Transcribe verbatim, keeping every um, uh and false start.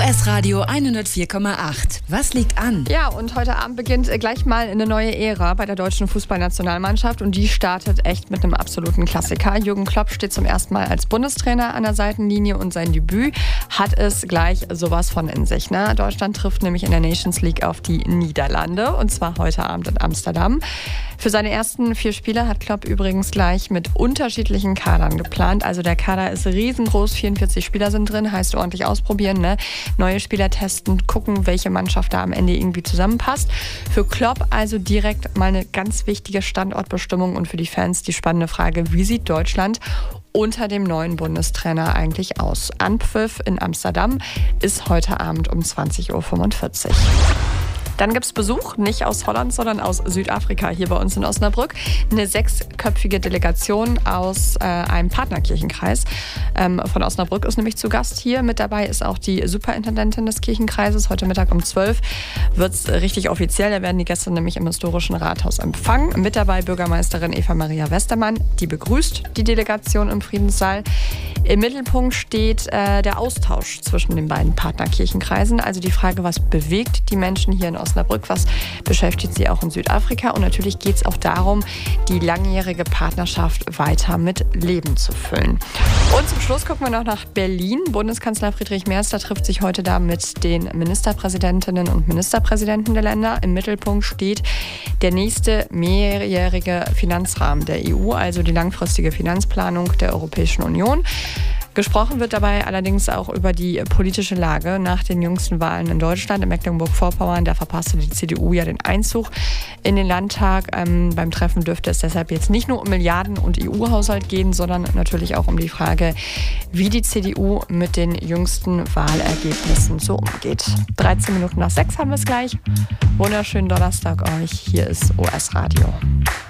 S-Radio hundertvier Komma acht. Was liegt an? Ja, und heute Abend beginnt gleich mal eine neue Ära bei der deutschen Fußballnationalmannschaft und die startet echt mit einem absoluten Klassiker. Jürgen Klopp steht zum ersten Mal als Bundestrainer an der Seitenlinie und sein Debüt hat es gleich sowas von in sich. Ne? Deutschland trifft nämlich in der Nations League auf die Niederlande und zwar heute Abend in Amsterdam. Für seine ersten vier Spiele hat Klopp übrigens gleich mit unterschiedlichen Kadern geplant. Also der Kader ist riesengroß, vierundvierzig Spieler sind drin, heißt ordentlich ausprobieren, ne? Neue Spieler testen, gucken, welche Mannschaft da am Ende irgendwie zusammenpasst. Für Klopp also direkt mal eine ganz wichtige Standortbestimmung und für die Fans die spannende Frage, wie sieht Deutschland unter dem neuen Bundestrainer eigentlich aus? Anpfiff in Amsterdam ist heute Abend um zwanzig Uhr fünfundvierzig. Dann gibt es Besuch, nicht aus Holland, sondern aus Südafrika, hier bei uns in Osnabrück. Eine sechsköpfige Delegation aus äh, einem Partnerkirchenkreis ähm, von Osnabrück ist nämlich zu Gast hier. Mit dabei ist auch die Superintendentin des Kirchenkreises. Heute Mittag um zwölf wird es richtig offiziell. Da werden die Gäste nämlich im historischen Rathaus empfangen. Mit dabei Bürgermeisterin Eva Maria Westermann, die begrüßt die Delegation im Friedenssaal. Im Mittelpunkt steht äh, der Austausch zwischen den beiden Partnerkirchenkreisen. Also die Frage, was bewegt die Menschen hier in Osnabrück, was beschäftigt sie auch in Südafrika. Und natürlich geht es auch darum, die langjährige Partnerschaft weiter mit Leben zu füllen. Und zum Schluss gucken wir noch nach Berlin. Bundeskanzler Friedrich Merz, da trifft sich heute da mit den Ministerpräsidentinnen und Ministerpräsidenten der Länder. Im Mittelpunkt steht der nächste mehrjährige Finanzrahmen der E U, also die langfristige Finanzplanung der Europäischen Union. Gesprochen wird dabei allerdings auch über die politische Lage nach den jüngsten Wahlen in Deutschland. In Mecklenburg-Vorpommern, da verpasste die C D U ja den Einzug in den Landtag. Ähm, beim Treffen dürfte es deshalb jetzt nicht nur um Milliarden und E U-Haushalt gehen, sondern natürlich auch um die Frage, wie die C D U mit den jüngsten Wahlergebnissen so umgeht. dreizehn Minuten nach sechs haben wir es gleich. Wunderschönen Donnerstag euch. Hier ist O S Radio.